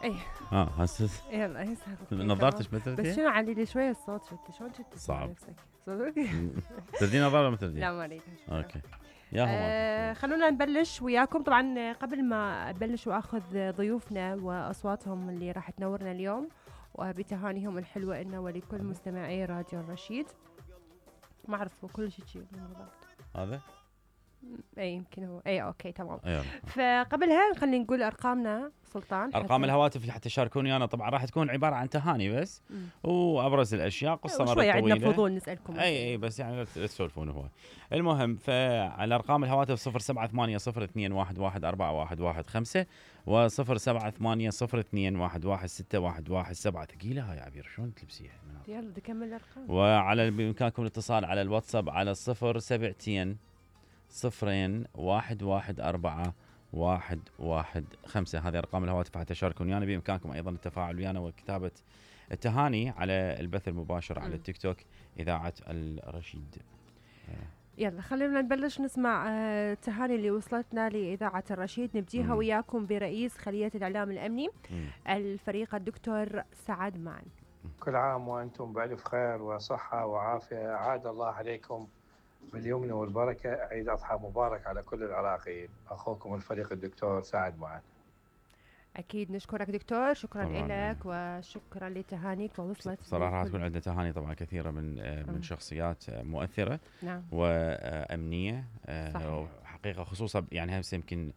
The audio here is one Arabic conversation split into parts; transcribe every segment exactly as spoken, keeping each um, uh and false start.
ايه اه هسه يلا هسه نظارتك ما تردين؟ بس شنو علي لي شويه الصوت شفتي شلون شفتي صعب. نفسك صدق؟ تردين نظارة ما تردين؟ لا ما اريد. اوكي يا آه هو خلونا نبلش وياكم. طبعا قبل ما ابلش واخذ ضيوفنا واصواتهم اللي راح تنورنا اليوم وبتهانيهم الحلوه لنا ولكل مستمعي راديو الرشيد. ما اعرف كل شيء شيء هذا اي يمكن هو اي اوكي تمام. أيوة. فقبلها خلينا نقول ارقامنا سلطان. ارقام الهواتف اللي حتى تشاركوني انا طبعا راح تكون عباره عن تهاني بس مم. وابرز الاشياء قصه مرة شوي طويله عندنا فضول نسالكم. اي اي بس يعني تسولفون هو. المهم فعلى ارقام الهواتف صفر سبعة ثمانية صفر اثنين واحد واحد أربعة واحد واحد خمسة وصفر سبعة ثمانية صفر اثنين واحد واحد ستة واحد واحد سبعة. ثقيله هاي عبير شلون تلبسيها؟ يلا بدي اكمل الارقام. وعلى بامكانكم الاتصال على الواتساب على صفر سبعتين صفرين واحد واحد أربعة واحد واحد خمسة. هذه أرقام الهواتف حتى تشاركون ويانا. بإمكانكم أيضا التفاعل ويانا وكتابة التهاني على البث المباشر م. على التيك توك إذاعة الرشيد. يلا خلينا نبلش نسمع التهاني اللي وصلتنا لإذاعة الرشيد. نبديها م. وياكم برئيس خلية الإعلام الأمني م. الفريق الدكتور سعد معن. كل عام وأنتم بألف خير وصحة وعافية. عاد الله عليكم باليمن والبركة. عيد أضحى مبارك على كل العراقيين. أخوكم الفريق الدكتور سعد معن. أكيد نشكرك دكتور. شكرا لك وشكرا لتهانيك ووصلت. صراحة راح تكون عندنا تهاني طبعا كثيرة من من م. شخصيات مؤثرة نعم. وأمنية حقيقة خصوصا يعني هسه يمكن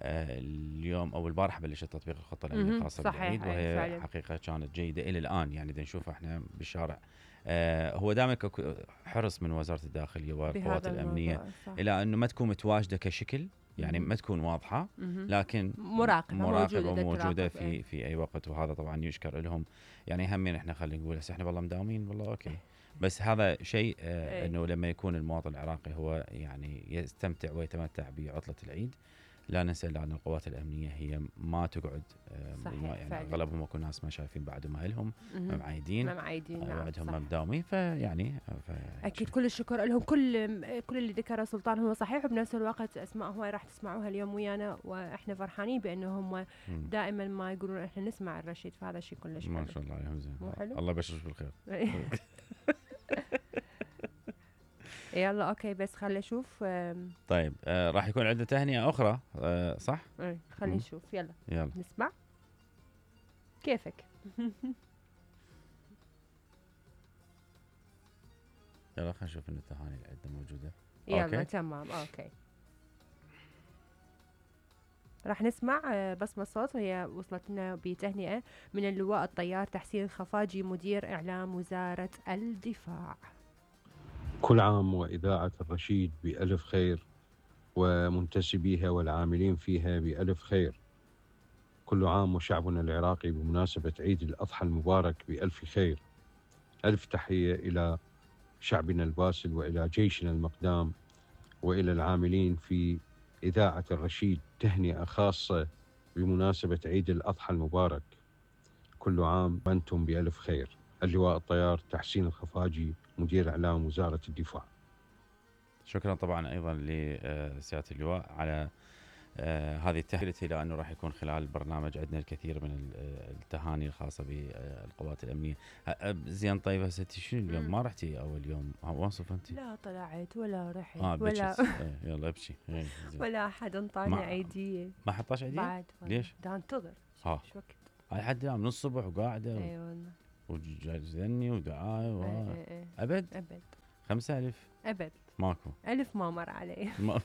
اليوم أو البارحة بلشت تطبيق الخطة الأمنية الخاصة بالعيد وهي فعلا. حقيقة كانت جيدة إلى الآن يعني إذا نشوفها إحنا بالشارع. آه هو دائما حرص من وزارة الداخلية والقوات الأمنية إلى أنه ما تكون متواجدة كشكل يعني ما تكون واضحة لكن مراقبة, مراقبة وموجودة في ايه. في أي وقت وهذا طبعا يشكر لهم يعني همين إحنا خلينا نقول هسه إحنا والله مداومين والله أوكي بس هذا شيء آه ايه. إنه لما يكون المواطن العراقي هو يعني يستمتع ويتمتع بعطلة العيد لا ننسى أن القوات الأمنية هي ما تقعد يعني أغلبهم يكون ناس ما شايفين بعدهم أهلهم معايدين معايدين بعدهم مداومين فيعني أكيد كل الشكر لهم. كل كل اللي ذكره سلطان هو صحيح وبنفس الوقت أسماء هواي راح تسمعوها اليوم ويانا وإحنا فرحانين بأنهم دائما ما يقولون إحنا نسمع الرشيد فهذا الشيء كلش حلو. ما شاء الله عليهم زين الله يبشرك بالخير. يلا اوكي بس خلي اشوف. طيب آه راح يكون عندنا تهنئة اخرى آه صح؟ اي خلي نشوف يلا يلا نسمع كيفك. يلا خلينا نشوف ان التهاني اللي عندنا موجودة. يلا أوكي. تمام اوكي راح نسمع بصمة صوت وهي وصلتنا بتهنئة من اللواء الطيار تحسين الخفاجي مدير اعلام وزارة الدفاع. كل عام وإذاعة الرشيد بألف خير ومنتسبيها والعاملين فيها بألف خير. كل عام وشعبنا العراقي بمناسبة عيد الأضحى المبارك بألف خير. ألف تحية إلى شعبنا الباسل وإلى جيشنا المقدام وإلى العاملين في إذاعة الرشيد. تهنئة خاصة بمناسبة عيد الأضحى المبارك. كل عام وأنتم بألف خير. اللواء الطيار تحسين الخفاجي مدير إعلام وزارة الدفاع. شكرا طبعا أيضا لسيادة اللواء على آه هذه التهنئة لأنه راح يكون خلال البرنامج عندنا الكثير من التهاني الخاصة بالقوات الأمنية. زين طيب هسه شنو اليوم ما رحتي أول يوم واصف أنت؟ لا طلعت ولا رحت آه ولا ايه يلا ابشي ولا أحد انطاني عيدية. ما حطاش عيدية؟ بعد ليش؟ دا انتظر ها شو وقت هاي حد من الصبح وقاعدة اي والله وجايزني ودعاية و... اي اي اي. أبد؟ أبد خمسة ألف؟ أبد ماكو ألف ما مر علي. ما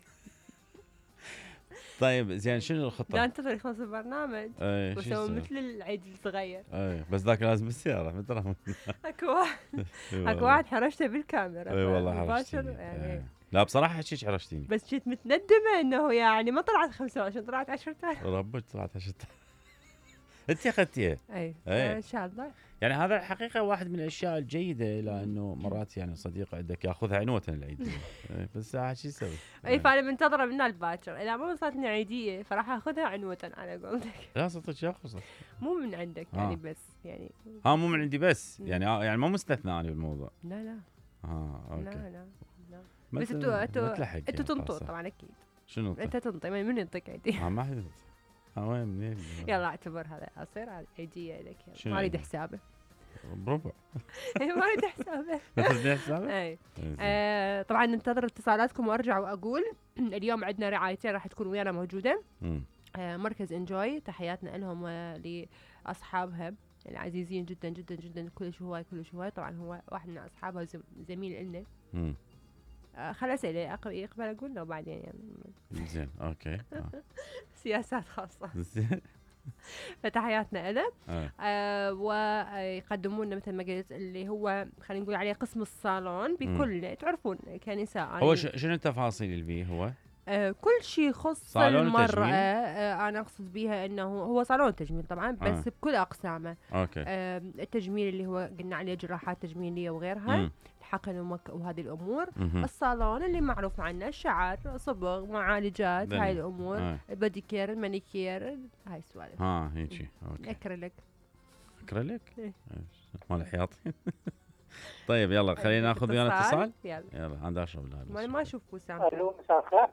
طيب زين شنو الخطة؟ لا انتظر يخلص البرنامج وسوي مثل العيد الصغير. اي بس ذاك لازم بالسيارة مترهم. اكو واحد اكو واحد حرشته بالكاميرا. اي والله حرشتيني يعني. لا بصراحة هيك حرشتيني بس جيت متندمة انه يعني ما طلعت خمسة وعشرين طلعت عشرة آلاف. ربك طلعت عشرة آلاف. انت اخذتيها؟ اي ان شاء الله. يعني هذا الحقيقة واحد من الاشياء الجيدة لانه مرات يعني صديق عندك ياخذها عنوة العيد. بس ساعة شو يسوي؟ اي فانا منتظرة منها الباكر اذا ما وصلتني عيدية فراح اخذها عنوة على قولتك. لا صدق ياخذ مو من عندك يعني بس يعني ها مو من عندي بس يعني يعني مو مستثنى انا بالموضوع. لا لا اه اوكي لا لا لا بس انتوا انتوا انتوا تنطوا طبعا اكيد. شنو انت تنطي من ينطيك عيدية؟ اه ما حد وين منين؟ يلا اعتبر هذا اصير عيديه لك، ما اريد حسابه بربع. ما اريد حسابه. ما تريد حسابه؟ اي آه طبعا ننتظر اتصالاتكم، وارجع واقول اليوم عندنا رعايتين راح تكون ويانا موجوده. آه مركز انجوي، تحياتنا لهم ولاصحابها العزيزين جدا جدا جدا، كل شوي كل شوي. طبعا هو واحد من اصحابها زميل لنا. آه خل اسئله يقبل اقول له بعدين يعني. زين اوكي. سياسات خاصه. زين. فتحياتنا له. آه. آه ويقدمون لنا مثل ما قلت اللي هو خلينا نقول عليه قسم الصالون بكل تعرفون كنساء. هو شنو التفاصيل اللي بيه هو؟ آه كل شيء يخص المرأة. آه أنا أقصد بيها أنه هو صالون تجميل طبعا، بس آه. بكل أقسامه. أوكي. آه التجميل اللي هو قلنا عليه جراحات تجميلية وغيرها، م. الحقن وهذه الأمور. م-م. الصالون اللي معروف عنه شعر، صبغ، معالجات، هاي الأمور. آه. البادي كير، المانيكير، هاي السوالف. ها هيجي. أوكي. أكريليك. أكريليك؟ إيه. مال الحياطي. طيب يلا خلينا ناخذ ويانا اتصال. يلا يلا عند اشرب. ما ما اشوف وسام. الو مساء الخير.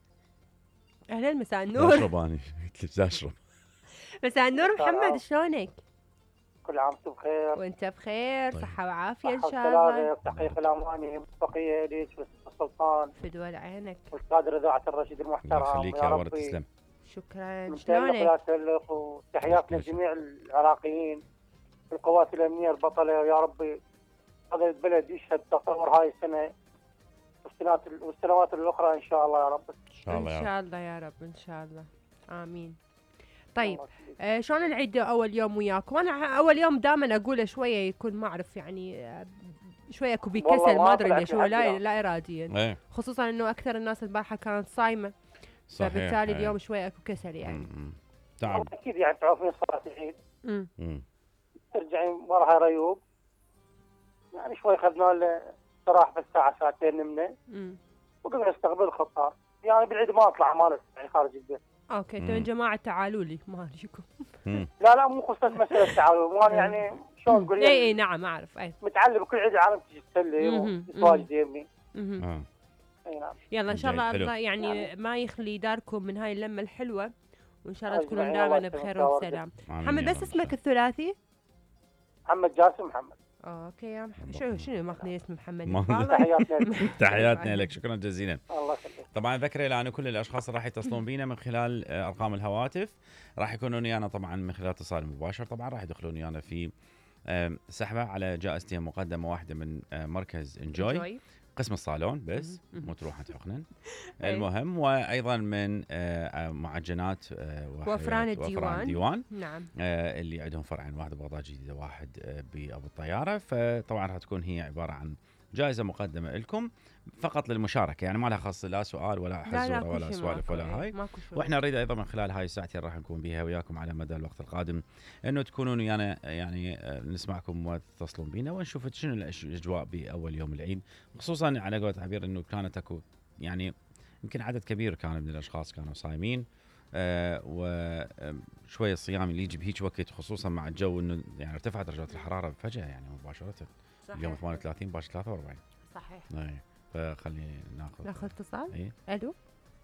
اهلا مساء النور. اشرب انا قلت لك اشرب. مساء النور محمد، شلونك؟ كل عام وانتم بخير. وانت بخير. طيب. صحة وعافية ان شاء الله. تحقيق الاماني بقية ليك والسلطان في دول عينك والقادر اذاعة الرشيد المحترم. الله يخليك يا ورد، تسلم. شكرا. شلونك؟ وتحياتنا لجميع العراقيين القوات الامنية البطلة، يا ربي هذا البلد يشهد تطور هاي السنة والسنوات الأخرى إن شاء الله يا رب. إن شاء الله إن شاء الله يا رب. إن شاء الله آمين. طيب آه شلون العيد أول يوم وياكم؟ أنا أول يوم دائما أقوله شوية يكون ما أعرف يعني آه شوية كوبي كسل، ما أدري ليش، هو لا لا إراديا. ايه. خصوصا إنه أكثر الناس البارحة كانت صايمة. صحيح. فبالتالي ايه. اليوم شوية أكو كسل يعني. تعب. أكيد يعني تعرفين صلاة العيد. امم. ترجعين وراها ريوب. يعني شوي خذنا له استراحة بالساعة ساعتين نمنا. امم. وقمنا نستقبل الخطار. يعني بالعيد ما اطلع ما يعني خارج البيت. اوكي انتم يا جماعة تعالوا لي ما ادريكم. لا لا مو خصوصا مسألة تعالوا، ما يعني شلون نقول. اي اي نعم اعرف. اي متعلم كل عيد العالم تجي تسلي وتواجد يمي. اها. اي نعم. يلا ان شاء الله يعني ما يخلي داركم من هاي اللمة الحلوة، وان شاء الله تكونون دائما بخير وبسلام. محمد بس اسمك الثلاثي؟ محمد جاسم محمد. اوكي يا محمد. شنو شنو ماخذين اسم محمد؟ تحياتنا تحياتنا لك، شكرا جزيلا. الله يخليك. طبعا ذكري لانه كل الاشخاص اللي راح يتصلون بينا من خلال ارقام الهواتف راح يكونون ويانا طبعا من خلال اتصال مباشر، طبعا راح يدخلون ويانا في سحبه على جائزتين مقدمه واحده من مركز انجوي قسم الصالون بس مو تروح عند حقنا. المهم وايضا من معجنات وفران الديوان. ديوان. نعم. اللي عندهم فرعين، واحد ببغداد جديده واحد بابو الطياره، فطبعا راح تكون هي عباره عن جائزه مقدمه لكم فقط للمشاركه، يعني ما لها خاص لا سؤال ولا حزوره ولا سوالف ولا هاي. واحنا نريد ايضا من خلال هاي الساعتين راح نكون بها وياكم على مدى الوقت القادم انه تكونون ويانا يعني نسمعكم وتتصلون بينا ونشوف شنو الاجواء باول يوم العيد، خصوصا على قولة عبير انه كانت اكو يعني يمكن عدد كبير كان من الاشخاص كانوا صايمين. آه وشويه الصيام اللي يجي بهيك وقت خصوصا مع الجو انه يعني ارتفعت درجات الحراره فجاه يعني مباشره. صحيح. اليوم ثمانية وثلاثين باش ثلاثة وأربعين. صحيح. اي فخلينا ناخذ ناخذ اتصال. اي. الو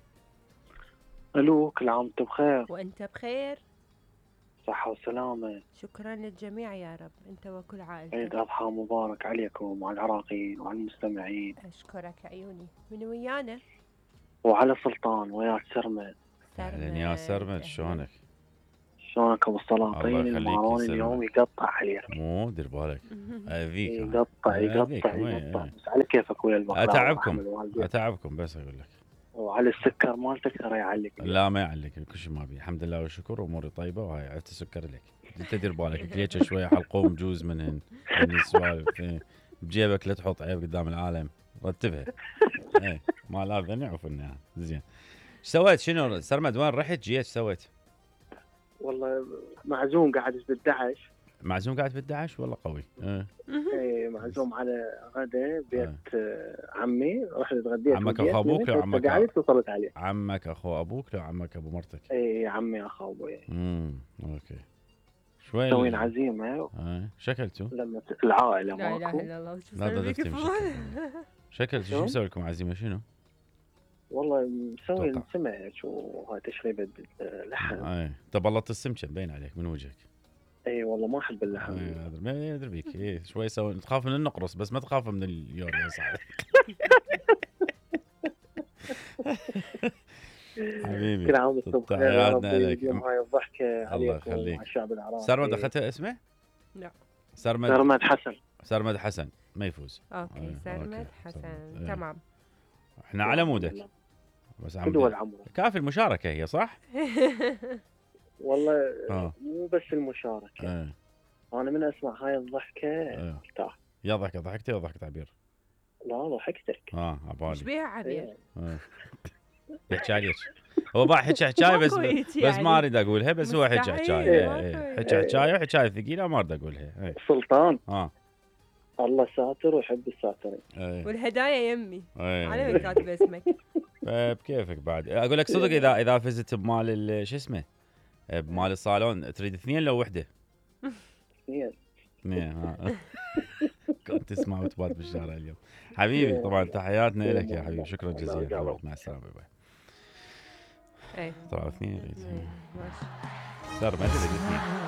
الو كل عام وانت بخير. وانت بخير. صحه وسلامه. شكرا للجميع يا رب، انت وكل عائلتك. عيد اضحى مبارك عليكم وعلى العراقيين وعلى المستمعين. اشكرك عيوني. من ويانا؟ وعلى سلطان وياك سرمد. اهلا يا سرمد، شلونك؟ شلونك ابو السلاطين؟ الماروني اليوم يقطع عليك. مو دير بالك اذيك. يقطع يقطع يقطع بس على كيفك ويا البقره. اتعبكم اتعبكم بس اقول لك. وعلى السكر مالتك ترى يعلق. لا ما يعلق، كل شيء ما بي، الحمد لله والشكر اموري طيبه وهاي عرفت السكر لك. انت دير بالك كليتش شويه حلقوم جوز من من السوالف بجيبك لا تحط عيب قدام العالم، رتبها. ايه ما لازم يعرفنا زين. ايش سويت؟ شنو سرمد وين رحت جيت سويت؟ والله معزوم قاعد بالدعش. معزوم قاعد بالدعش والله قوي. ايه ايه معزوم على غدا بيت اه. عمي، رحت اتغديت. عمك اخو ابوك لو عمك قاعد اتصلت عليه؟ عمك اخو ابوك لو عمك ابو مرتك؟ ايه عمي اخو ابوي. امم اوكي. شوي مسوين عزيمه. اه شكلتوا؟ لما العائله ماكو. لا اله الا الله. لا ضفتي شكلتوا شو مسوي لكم عزيمه شنو؟ والله مسوي السمع وهاي تشريبه لحم. اي تبلط السمكه مبين عليك من وجهك. اي والله ما احب اللحم. اي ما ادري بيك. اي شوي سوي تخاف من النقرص بس ما تخاف من اليوم يا صاحبي. حبيبي كل عام وانتم بخير يا رب. اليوم هاي الضحكه عليكم وعلى الشعب العراقي. سرمد اخذتها اسمه؟ لا سرمد سرمد حسن. سرمد حسن ما يفوز. اوكي سرمد حسن تمام. احنا على مودك بس عم كافي المشاركه هي صح؟ والله آه. مو بس المشاركه آه. انا من اسمع هاي الضحكه ارتاح. آه. يا ضحكه ضحكتي ولا ضحكت عبير؟ لا ضحكتك. اه عبالي ايش بيها عبير؟ اه يحكي عليك هو بقى حكي حكايه بس بس ما اريد اقولها بس هو حكي حكايه حكي حكايه وحكايه ثقيله ما اريد اقولها. سلطان اه الله ساتر ويحب الساترين. والهدايا يمي على من كاتب اسمك. بكيفك بعد اقول لك صدق اذا اذا فزت بمال شو اسمه بمال الصالون تريد اثنين لو وحده؟ اثنين اثنين ها كنت تسمع وتبات بالشارع اليوم حبيبي. طبعا تحياتنا لك يا حبيبي شكرا جزيلا مع السلامه باي. اي طلعوا اثنين صار ما ادري اثنين